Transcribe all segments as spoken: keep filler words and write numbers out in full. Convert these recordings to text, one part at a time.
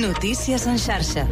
Notícies en xarxa.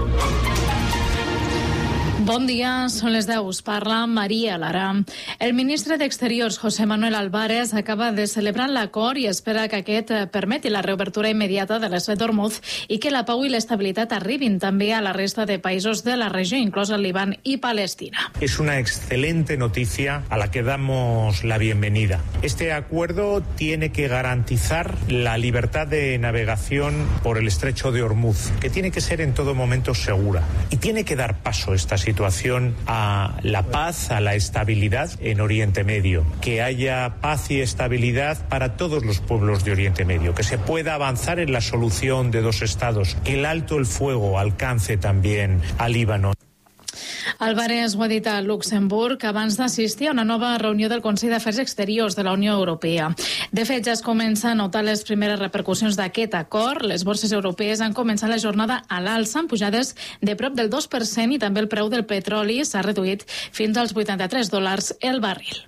Bon dia, són les deu. Us parla Maria Lara. El ministre d'Exteriors, José Manuel Álvarez, acaba de celebrar l'acord i espera que aquest permeti la reobertura immediata de l'estret d'Ormuz i que la pau i l'estabilitat arribin també a la resta de països de la regió, inclòs el Líban i Palestina. Es una excelente noticia a la que damos la bienvenida. Este acuerdo tiene que garantizar la libertad de navegación por el estrecho de Ormuz, que tiene que ser en todo momento segura y tiene que dar paso esta situación situación a la paz, a la estabilidad en Oriente Medio, que haya paz y estabilidad para todos los pueblos de Oriente Medio, que se pueda avanzar en la solución de dos estados, que el alto el fuego alcance también al Líbano. Álvarez ho ha dit a Luxemburg abans d'assistir a una nova reunió del Consell d'Afers Exteriors de la Unió Europea. De fet, ja es comença a notar les primeres repercussions d'aquest acord. Les borses europees han començat la jornada a l'alça, amb pujades de prop del dos per cent, i també el preu del petroli s'ha reduït fins als vuitanta-tres dòlars el barril.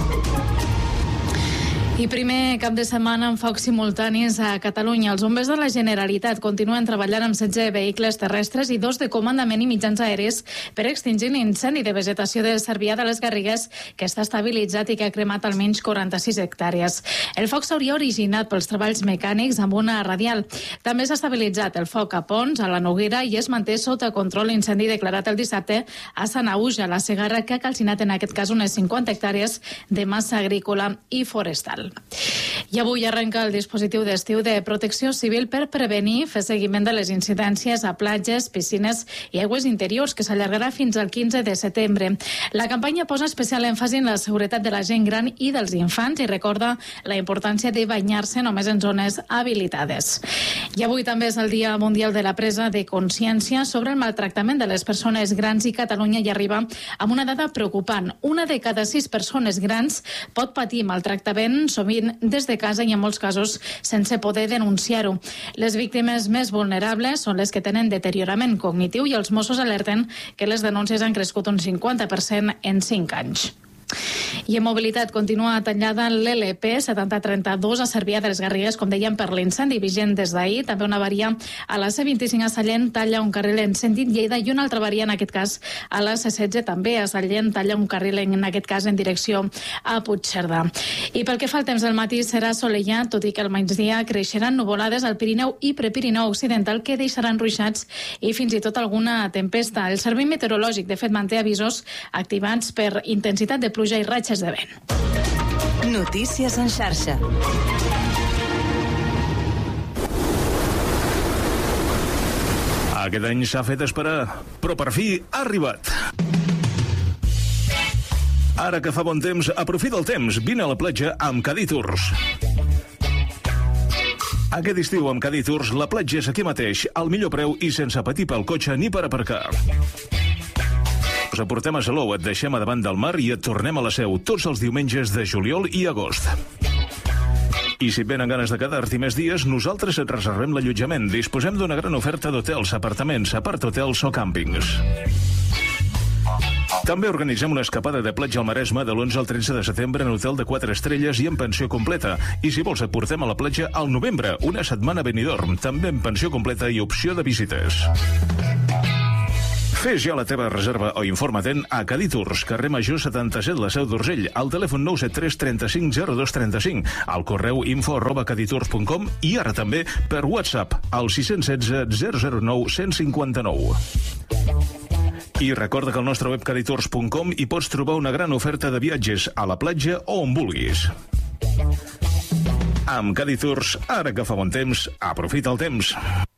I primer cap de setmana amb focs simultanis a Catalunya. Els bombers de la Generalitat continuen treballant amb setze vehicles terrestres i dos de comandament i mitjans aeris per extingir l'incendi de vegetació de Cervià de les Garrigues, que està estabilitzat i que ha cremat almenys quaranta-sis hectàrees. El foc s'hauria originat pels treballs mecànics amb una radial. També s'ha estabilitzat el foc a Pons, a la Noguera, i es manté sota control l'incendi declarat el dissabte a Sanaüja, a la Segarra, que ha calcinat en aquest cas unes cinquanta hectàrees de massa agrícola i forestal. I avui arrenca el dispositiu d'estiu de Protecció Civil per prevenir, fer seguiment de les incidències a platges, piscines i aigües interiors, que s'allargarà fins al quinze de setembre. La campanya posa especial èmfasi en la seguretat de la gent gran i dels infants i recorda la importància de banyar-se només en zones habilitades. I avui també és el Dia Mundial de la Presa de Consciència sobre el maltractament de les persones grans, i Catalunya hi arriba amb una dada preocupant. Una de cada sis persones grans pot patir maltractament, sovint des de casa i en molts casos sense poder denunciar-ho. Les víctimes més vulnerables són les que tenen deteriorament cognitiu i els Mossos alerten que les denúncies han crescut un cinquanta per cent en cinc anys. I en mobilitat continua tallada l'L P setanta trenta-dos a Cervià de les Garrigues, com dèiem, per l'incendi vigent des d'ahir. També una varia a la C vint-i-cinc a Sallent talla un carril en sentit Lleida, i una altra varia, en aquest cas a la C setze també a Sallent, talla un carril en aquest cas en direcció a Puigcerdà. I pel que fa al temps del matí, serà assolellat, tot i que al migdia creixeran nuvolades al Pirineu i Prepirineu Occidental, que deixaran ruixats i fins i tot alguna tempesta. El Servei Meteorològic, de fet, manté avisos activats per intensitat de pluja i ratxes de vent. Notícies en xarxa. Aquest any s'ha fet esperar, però per fi ha arribat. Ara que fa bon temps, aprofita el temps. Vine a la platja amb Cadí Tours. Aquest estiu amb Cadí Tours, la platja és aquí mateix, al millor preu i sense patir pel cotxe ni per aparcar. Us aportem a Salou, et deixem a davant del mar i et tornem a la Seu tots els diumenges de juliol i agost. I si et venen ganes de quedar-t'hi més dies, nosaltres et reservem l'allotjament. Disposem d'una gran oferta d'hotels, apartaments, apart-hotels o càmpings. També organitzem una escapada de platja al Maresme de l'onze al tretze de setembre en hotel de quatre estrelles i en pensió completa. I si vols et portem a la platja al novembre, una setmana a Benidorm, també en pensió completa i opció de visites. Fes ja la teva reserva o informa-te'n a Cadí Tours, carrer Major setanta-set, la Seu d'Urgell, al telèfon nou set tres trenta-cinc zero dos trenta-cinc, al correu info arroba caditours punt com i ara també per WhatsApp al sis un sis zero zero nou cent cinquanta-nou. I recorda que al nostre web caditours punt com hi pots trobar una gran oferta de viatges a la platja o on vulguis. Amb Cadí Tours, ara que fa bon temps, aprofita el temps.